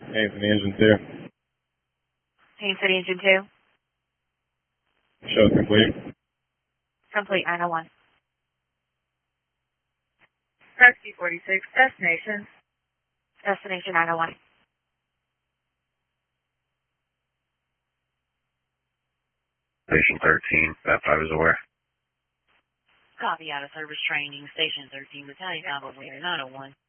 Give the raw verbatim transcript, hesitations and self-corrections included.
Anthony Engine two. Anthony Engine two. Show complete. Complete, nine oh one. Rescue forty-six, destination. Destination nine oh one. Station thirteen, Bat five is aware. Copy out of service training, Station thirteen, Battalion Combo Leader nine oh one.